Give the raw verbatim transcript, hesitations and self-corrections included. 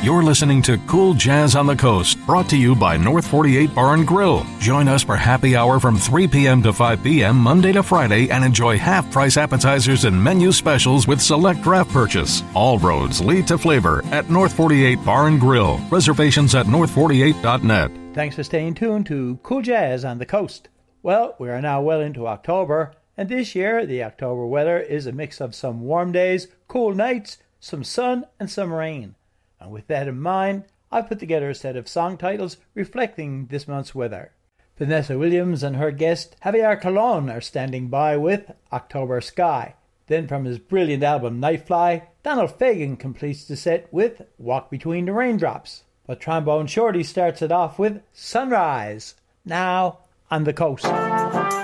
You're listening to Cool Jazz on the Coast, brought to you by North forty-eight Bar and Grill. Join us for happy hour from three p.m. to five p.m. Monday to Friday and enjoy half-price appetizers and menu specials with select draft purchase. All roads lead to flavor at North forty-eight Bar and Grill. Reservations at north forty-eight dot net. Thanks for staying tuned to Cool Jazz on the Coast. Well, we are now well into October, and this year the October weather is a mix of some warm days, cool nights, some sun and some rain. And with that in mind, I've put together a set of song titles reflecting this month's weather. Vanessa Williams and her guest Javier Colon are standing by with October Sky. Then from his brilliant album Nightfly, Donald Fagen completes the set with Walk Between the Raindrops. But Trombone Shorty starts it off with Sunrise, now on the coast.